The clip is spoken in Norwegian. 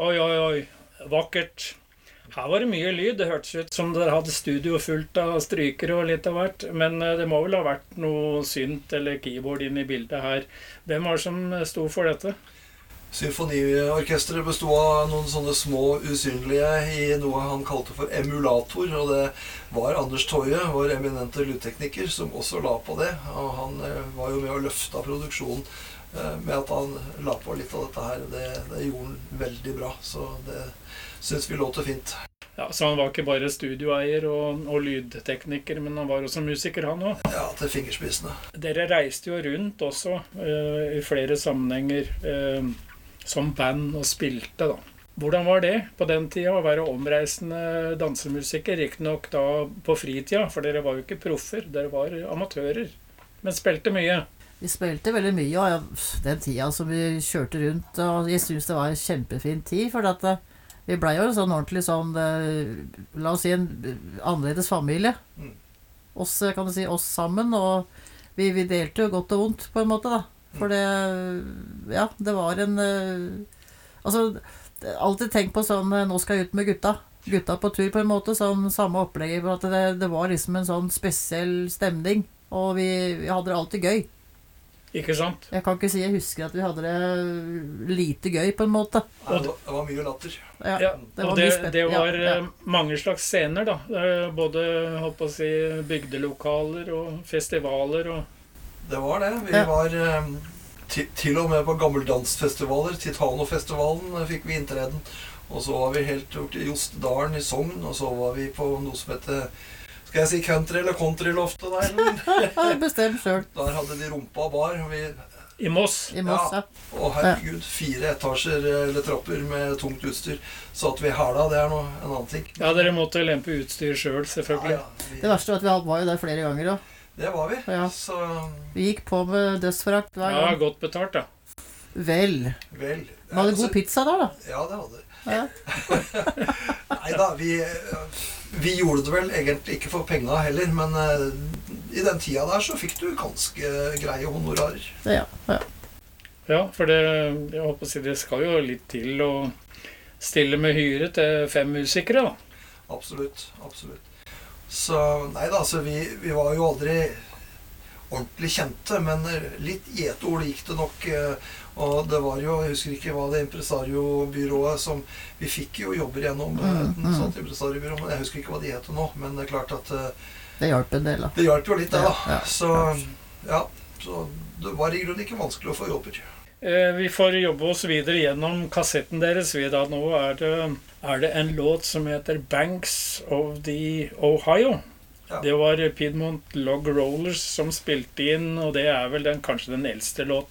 Oi, oi, oi. Vakkert. Her var det mye lyd. Det hørtes ut som dere hadde studio fullt av strykere og litt av hvert. Men det må vel ha vært noe synt eller keyboard inn i bildet her. Hvem var det som sto for dette? Symfoniorkestret bestod av noen sånne små usynlige i noe han kalte for emulator, og det var Anders Toje, vår eminente lydtekniker, som også la på det. Og han var jo med å løfte produksjonen med at han la på litt av dette her. Det gjorde han veldig bra, så det synes vi låter fint. Ja, så han var ikke bare studioeier og lydtekniker, men han var også musiker, han også. Ja, til fingerspissene. Dere reiste jo rundt også i flere sammenhenger som band og spilte da. Hvordan var det på den tida å være omreisende dansemusiker? Ikke nok da på fritida, for dere var jo ikke proffer, dere var amatører, men spilte mye. Vi spilte veldig mye, og den tida som vi kjørte rundt, og jeg synes det var en kjempefin tid, for at vi ble jo sånn ordentlig sånn, la oss si en annerledes familie. Oss, kan du si, oss sammen, og vi delte jo godt og vondt på en måte da. For det, ja, det var en, altså, alltid tenk på sånn, nå skal jeg ut med gutta på tur på en måte, sånn samme opplegg, for at det var liksom en sånn spesiell stemning, og vi hadde det alltid gøy. Ikke sant? Jeg kan ikke si jeg husker at vi hadde det lite gøy på en måte. Ja, det var mye latter. Ja, og det var mange slags scener da, både holdt på å si, bygdelokaler og festivaler og... Det var det. Vi var til og med på gammeldansfestivaler. Titanofestivalen fikk vi inntreden. Og så var vi helt gjort i Jostedalen i Sogn, og så var vi på noe som heter, skal jeg si country eller countryloftet der? Ja, bestemt selv. Der hadde de rumpa bar. I Moss? I Moss, ja. Og herregud, 4 etasjer eller trapper med tungt utstyr. Så at vi hæla, det en annen ting. Ja, dere måtte lempe utstyr selv, selvfølgelig. Ja, det verste var at vi var jo der flere ganger også. Det var vi. Ja. Så... Vi gikk på med dødsforakt hver gang. Ja, godt betalt da. Vel. Ja, Vi hadde god pizza der da. Ja, det hadde. Ja. Neida, vi gjorde det vel egentlig ikke for penger heller, men i den tida der så fikk du ganske greie honorarer. Ja. Ja, for det, jeg håper å si, det skal jo litt til å stille med hyre til 5 musikere da. Absolutt. Så neida, altså vi var jo aldri ordentlig kjente, men litt gjetord gikk det nok, og det var jo, jeg husker ikke hva det impresariobyrået som, vi fikk jo jobber gjennom et sånt impresariobyrå, men jeg husker ikke hva de heter nå, men det er klart at det hjalp en del da. Det hjalp jo litt det da, ja. så det var i grunnen ikke vanskelig å få jobber. Vi får jobbe oss videre gjennom kassetten deres. Nå er det en låt som heter Banks of the Ohio. Ja. Det var Piedmont Log Rollers som spilte inn, og det er vel kanskje den eldste låten.